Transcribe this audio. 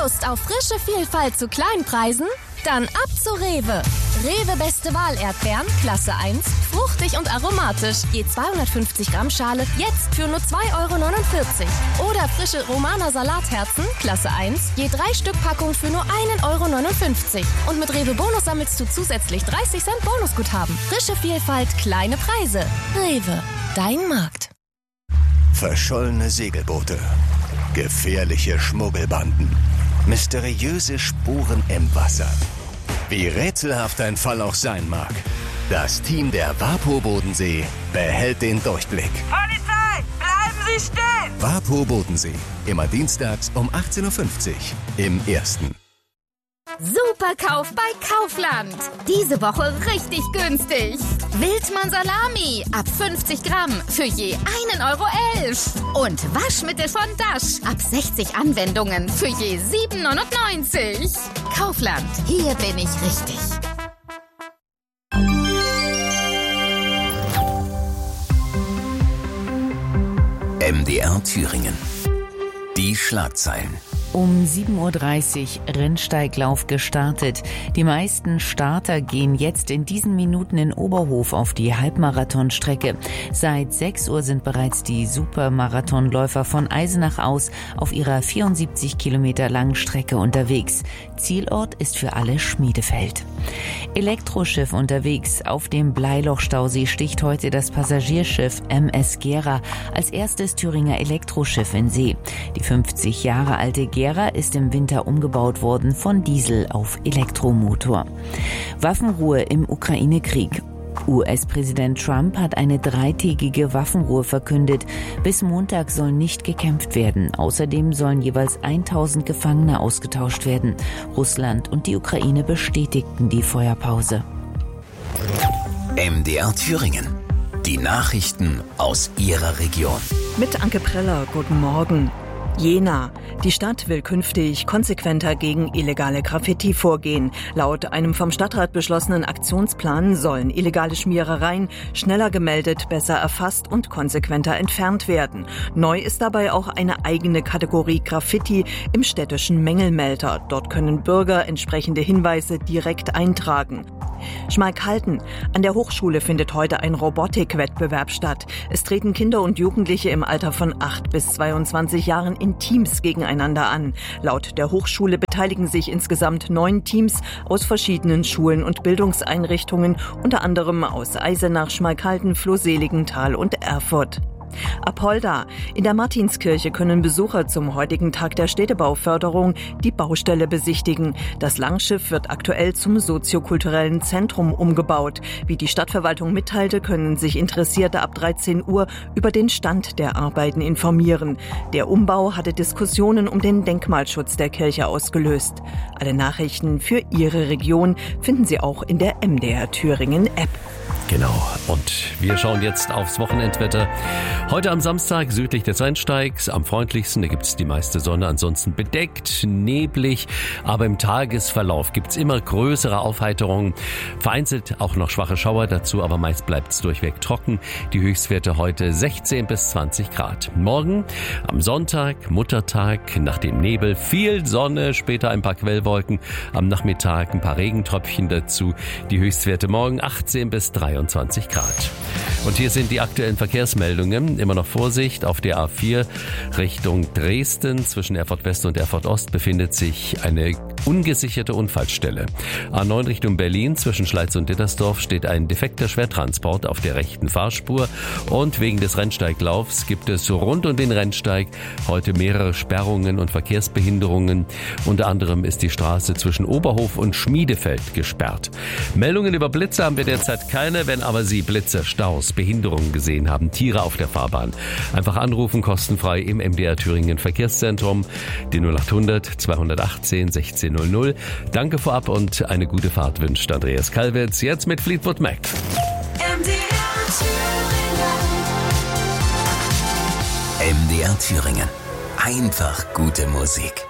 Lust auf frische Vielfalt zu Kleinpreisen? Dann ab zu Rewe. Rewe Beste Wahl Erdbeeren, Klasse 1, fruchtig und aromatisch. Je 250 Gramm Schale, jetzt für nur 2,49 €. Oder frische Romaner Salatherzen, Klasse 1, je 3 Stück Packung für nur 1,59 €. Und mit Rewe Bonus sammelst du zusätzlich 30 Cent Bonusguthaben. Frische Vielfalt, kleine Preise. Rewe, dein Markt. Verschollene Segelboote, gefährliche Schmuggelbanden, mysteriöse Spuren im Wasser. Wie rätselhaft ein Fall auch sein mag, das Team der WaPo Bodensee behält den Durchblick. Polizei, bleiben Sie stehen! WaPo Bodensee, immer dienstags um 18:50 Uhr im Ersten. Superkauf bei Kaufland. Diese Woche richtig günstig. Wildmann Salami ab 50 Gramm für je 1,11 €. Und Waschmittel von Dash ab 60 Anwendungen für je 7,99 €. Kaufland, hier bin ich richtig. MDR Thüringen. Die Schlagzeilen. Um 7:30 Uhr Rennsteiglauf gestartet. Die meisten Starter gehen jetzt in diesen Minuten in Oberhof auf die Halbmarathonstrecke. Seit 6 Uhr sind bereits die Supermarathonläufer von Eisenach aus auf ihrer 74 Kilometer langen Strecke unterwegs. Zielort ist für alle Schmiedefeld. Elektroschiff unterwegs. Auf dem Bleilochstausee sticht heute das Passagierschiff MS Gera als erstes Thüringer Elektroschiff in See. Die 50 Jahre alte Gera ist im Winter umgebaut worden von Diesel auf Elektromotor. Waffenruhe im Ukraine-Krieg. US-Präsident Trump hat eine 3-tägige Waffenruhe verkündet. Bis Montag soll nicht gekämpft werden. Außerdem sollen jeweils 1000 Gefangene ausgetauscht werden. Russland und die Ukraine bestätigten die Feuerpause. MDR Thüringen. Die Nachrichten aus Ihrer Region. Mit Anke Preller, guten Morgen. Jena. Die Stadt will künftig konsequenter gegen illegale Graffiti vorgehen. Laut einem vom Stadtrat beschlossenen Aktionsplan sollen illegale Schmierereien schneller gemeldet, besser erfasst und konsequenter entfernt werden. Neu ist dabei auch eine eigene Kategorie Graffiti im städtischen Mängelmelder. Dort können Bürger entsprechende Hinweise direkt eintragen. Schmalkalden. An der Hochschule findet heute ein Robotikwettbewerb statt. Es treten Kinder und Jugendliche im Alter von 8 bis 22 Jahren in Teams gegeneinander an. Laut der Hochschule beteiligen sich insgesamt 9 Teams aus verschiedenen Schulen und Bildungseinrichtungen, unter anderem aus Eisenach, Schmalkalden, Flohseligenthal und Erfurt. Apolda. In der Martinskirche können Besucher zum heutigen Tag der Städtebauförderung die Baustelle besichtigen. Das Langschiff wird aktuell zum soziokulturellen Zentrum umgebaut. Wie die Stadtverwaltung mitteilte, können sich Interessierte ab 13 Uhr über den Stand der Arbeiten informieren. Der Umbau hatte Diskussionen um den Denkmalschutz der Kirche ausgelöst. Alle Nachrichten für Ihre Region finden Sie auch in der MDR Thüringen App. Genau, und wir schauen jetzt aufs Wochenendwetter. Heute am Samstag südlich des Rennsteigs, am freundlichsten, da gibt es die meiste Sonne, ansonsten bedeckt, neblig, aber im Tagesverlauf gibt es immer größere Aufheiterungen, vereinzelt auch noch schwache Schauer dazu, aber meist bleibt es durchweg trocken. Die Höchstwerte heute 16 bis 20 Grad. Morgen am Sonntag, Muttertag, nach dem Nebel viel Sonne, später ein paar Quellwolken, am Nachmittag ein paar Regentröpfchen dazu. Die Höchstwerte morgen 18 bis 23 Grad. Und hier sind die aktuellen Verkehrsmeldungen. Immer noch Vorsicht auf der A4 Richtung Dresden. Zwischen Erfurt West und Erfurt Ost befindet sich eine ungesicherte Unfallstelle. A9 Richtung Berlin zwischen Schleiz und Dittersdorf steht ein defekter Schwertransport auf der rechten Fahrspur. Und wegen des Rennsteiglaufs gibt es rund um den Rennsteig heute mehrere Sperrungen und Verkehrsbehinderungen. Unter anderem ist die Straße zwischen Oberhof und Schmiedefeld gesperrt. Meldungen über Blitze haben wir derzeit keine. Wenn aber Sie Blitze, Staus, Behinderungen gesehen haben, Tiere auf der Fahrbahn, einfach anrufen, kostenfrei im MDR Thüringen Verkehrszentrum, die 0800 218 1600. Danke vorab und eine gute Fahrt wünscht Andreas Kalwitz, jetzt mit Fleetwood Mac. MDR Thüringen. Einfach gute Musik.